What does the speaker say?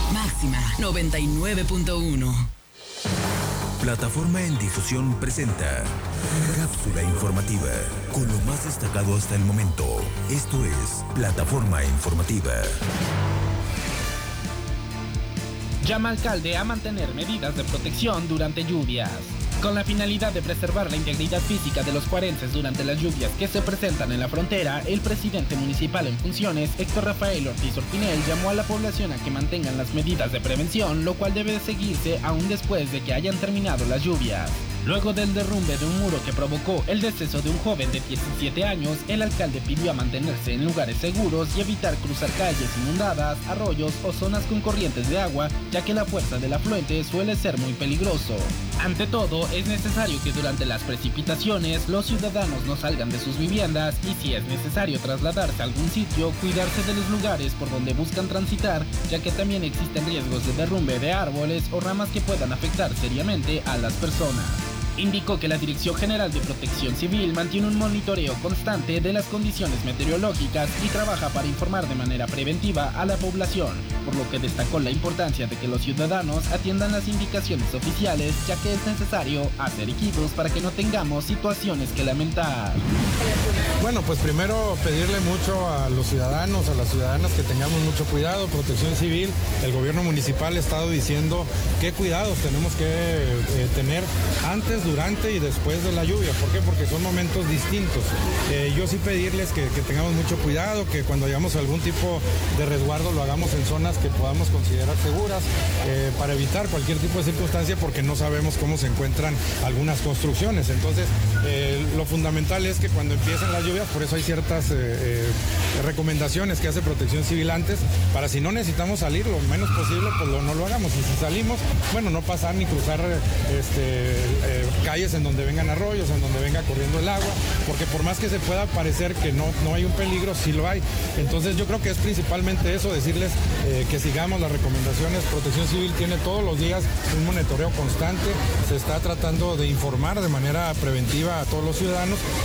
Máxima 99.1. Plataforma en Difusión presenta Cápsula Informativa, con lo más destacado hasta el momento. Esto es Plataforma Informativa. Llama alcalde a mantener medidas de protección durante lluvias. Con la finalidad de preservar la integridad física de los cuarenses durante las lluvias que se presentan en la frontera, el presidente municipal en funciones, Héctor Rafael Ortiz Orpinel, llamó a la población a que mantengan las medidas de prevención, lo cual debe seguirse aún después de que hayan terminado las lluvias. Luego del derrumbe de un muro que provocó el deceso de un joven de 17 años, el alcalde pidió a mantenerse en lugares seguros y evitar cruzar calles inundadas, arroyos o zonas con corrientes de agua, ya que la fuerza del afluente suele ser muy peligroso. Ante todo, es necesario que durante las precipitaciones los ciudadanos no salgan de sus viviendas y, si es necesario trasladarse a algún sitio, cuidarse de los lugares por donde buscan transitar, ya que también existen riesgos de derrumbe de árboles o ramas que puedan afectar seriamente a las personas. Indicó que la Dirección General de Protección Civil mantiene un monitoreo constante de las condiciones meteorológicas y trabaja para informar de manera preventiva a la población, por lo que destacó la importancia de que los ciudadanos atiendan las indicaciones oficiales, ya que es necesario hacer equipos para que no tengamos situaciones que lamentar. Bueno, pues primero pedirle mucho a los ciudadanos, a las ciudadanas que tengamos mucho cuidado. Protección Civil, el gobierno municipal ha estado diciendo qué cuidados tenemos que tener antes, durante y después de la lluvia. ¿Por qué? Porque son momentos distintos. Yo sí pedirles que tengamos mucho cuidado, que cuando hayamos algún tipo de resguardo lo hagamos en zonas que podamos considerar seguras, para evitar cualquier tipo de circunstancia, porque no sabemos cómo se encuentran algunas construcciones. Entonces, lo fundamental es que cuando empiecen las lluvias, por eso hay ciertas recomendaciones que hace Protección Civil antes, para si no necesitamos salir lo menos posible, pues no lo hagamos. Y si salimos, bueno, no pasar ni cruzar calles en donde vengan arroyos, en donde venga corriendo el agua, porque por más que se pueda parecer que no hay un peligro, sí lo hay. Entonces yo creo que es principalmente eso, decirles que sigamos las recomendaciones. Protección Civil tiene todos los días un monitoreo constante, se está tratando de informar de manera preventiva a todos los ciudadanos